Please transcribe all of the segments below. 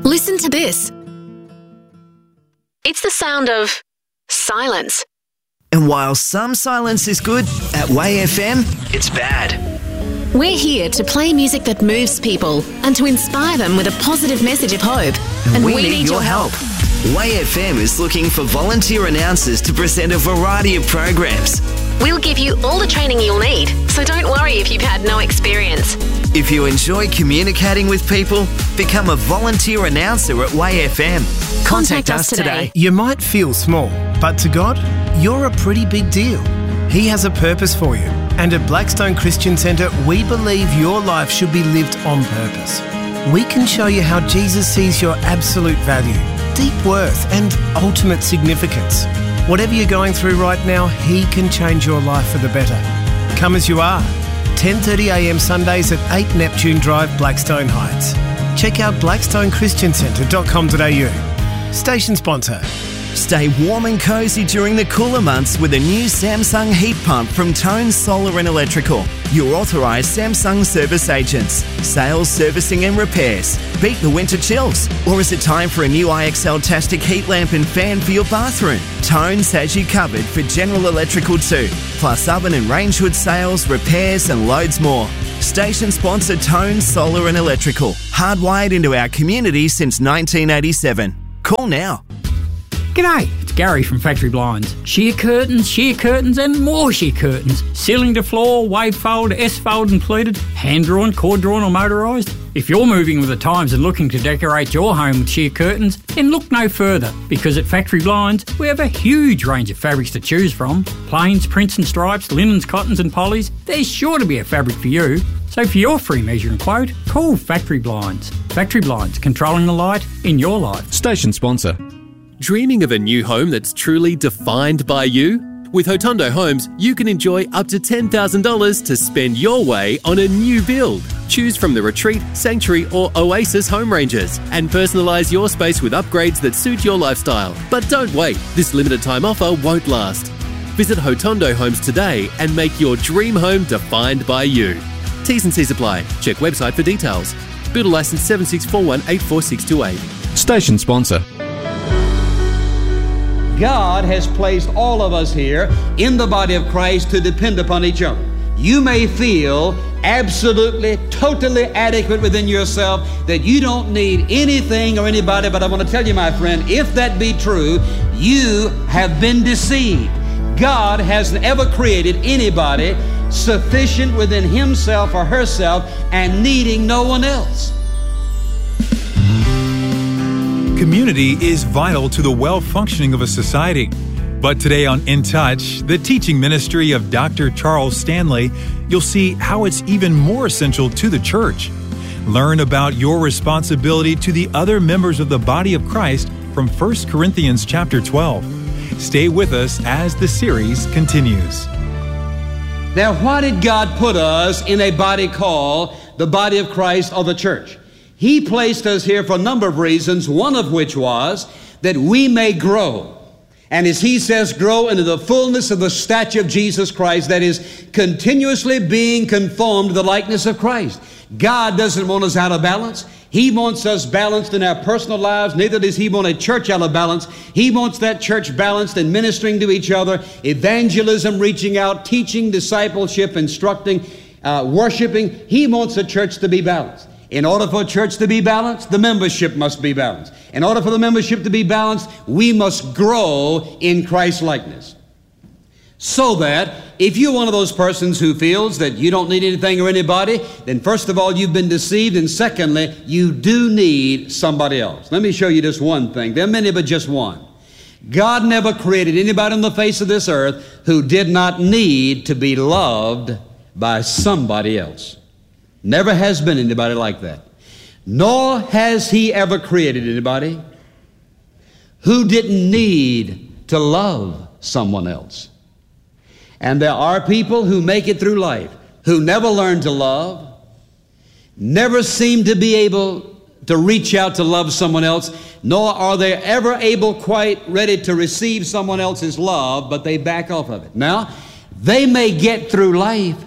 Listen to this. It's the sound of silence. And while some silence is good, at Way FM, it's bad. We're here to play music that moves people and to inspire them with a positive message of hope. And we need your help. Way FM is looking for volunteer announcers to present a variety of programs. We'll give you all the training you'll need, so don't worry if you've had no experience. If you enjoy communicating with people, become a volunteer announcer at Way FM. Contact us today. You might feel small, but to God, you're a pretty big deal. He has a purpose for you. And at Blackstone Christian Centre, we believe your life should be lived on purpose. We can show you how Jesus sees your absolute value, deep worth and ultimate significance. Whatever you're going through right now, He can change your life for the better. Come as you are. 10:30am Sundays at 8 Neptune Drive, Blackstone Heights. Check out blackstonechristiancentre.com.au. Station sponsor. Stay warm and cosy during the cooler months with a new Samsung heat pump from Tone Solar and Electrical. Your authorised Samsung service agents. Sales, servicing and repairs. Beat the winter chills. Or is it time for a new IXL-tastic heat lamp and fan for your bathroom? Tones has you covered for general electrical too. Plus oven and range hood sales, repairs and loads more. Station sponsor Tone Solar and Electrical. Hardwired into our community since 1987. Call now. G'day, it's Gary from Factory Blinds. Sheer curtains and more sheer curtains. Ceiling to floor, wave fold, S-fold and pleated, hand-drawn, cord-drawn or motorised. If you're moving with the times and looking to decorate your home with sheer curtains, then look no further, because at Factory Blinds we have a huge range of fabrics to choose from. Plains, prints and stripes, linens, cottons and polys. There's sure to be a fabric for you. So for your free measure and quote, call Factory Blinds. Factory Blinds, controlling the light in your life. Station sponsor. Dreaming of a new home that's truly defined by you? With Hotondo Homes, you can enjoy up to $10,000 to spend your way on a new build. Choose from the Retreat, Sanctuary or Oasis home ranges and personalise your space with upgrades that suit your lifestyle. But don't wait, this limited time offer won't last. Visit Hotondo Homes today and make your dream home defined by you. T's and C's apply. Check website for details. Builder licence 7641844628. Station sponsor. God has placed all of us here in the body of Christ to depend upon each other. You may feel absolutely, totally adequate within yourself, that you don't need anything or anybody, but I want to tell you, my friend, if that be true, you have been deceived. God hasn't ever created anybody sufficient within himself or herself and needing no one else. Community is vital to the well-functioning of a society. But today on In Touch, the teaching ministry of Dr. Charles Stanley, you'll see how it's even more essential to the church. Learn about your responsibility to the other members of the body of Christ from 1 Corinthians chapter 12. Stay with us as the series continues. Now, why did God put us in a body called the body of Christ or the church? He placed us here for a number of reasons, one of which was that we may grow. And as he says, grow into the fullness of the stature of Jesus Christ, that is, continuously being conformed to the likeness of Christ. God doesn't want us out of balance. He wants us balanced in our personal lives. Neither does he want a church out of balance. He wants that church balanced in ministering to each other, evangelism, reaching out, teaching, discipleship, instructing, worshiping. He wants the church to be balanced. In order for a church to be balanced, the membership must be balanced. In order for the membership to be balanced, we must grow in Christ's likeness. So that if you're one of those persons who feels that you don't need anything or anybody, then first of all, you've been deceived, and secondly, you do need somebody else. Let me show you just one thing. There are many, but just one. God never created anybody on the face of this earth who did not need to be loved by somebody else. Never has been anybody like that. Nor has he ever created anybody who didn't need to love someone else. And there are people who make it through life who never learn to love, never seem to be able to reach out to love someone else, nor are they ever able quite ready to receive someone else's love, but they back off of it. Now, they may get through life,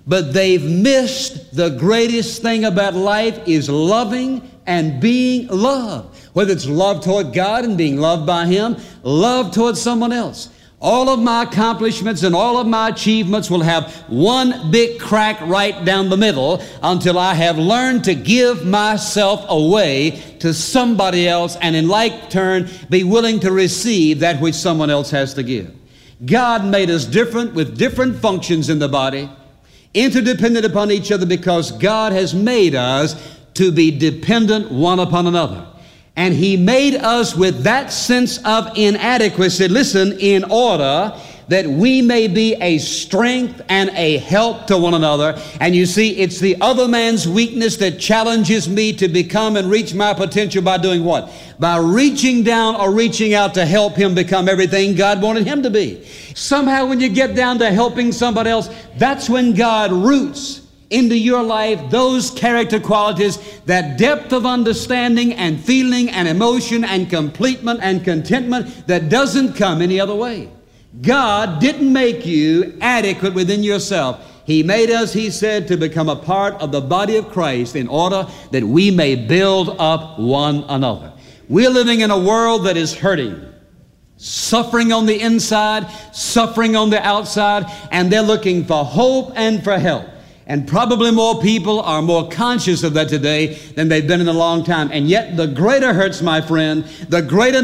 But they've missed the greatest thing about life is loving and being loved. Whether it's love toward God and being loved by Him, love toward someone else. All of my accomplishments and all of my achievements will have one big crack right down the middle until I have learned to give myself away to somebody else and in like turn be willing to receive that which someone else has to give. God made us different with different functions in the body, interdependent upon each other because God has made us to be dependent one upon another. And He made us with that sense of inadequacy, listen, in order that we may be a strength and a help to one another. And you see, it's the other man's weakness that challenges me to become and reach my potential by doing what? By reaching down or reaching out to help him become everything God wanted him to be. Somehow when you get down to helping somebody else, that's when God roots into your life those character qualities, that depth of understanding and feeling and emotion and completement and contentment that doesn't come any other way. God didn't make you adequate within yourself. He made us, He said, to become a part of the body of Christ in order that we may build up one another. We're living in a world that is hurting, suffering on the inside, suffering on the outside, and they're looking for hope and for help. And probably more people are more conscious of that today than they've been in a long time. And yet the greater hurts, my friend, the greater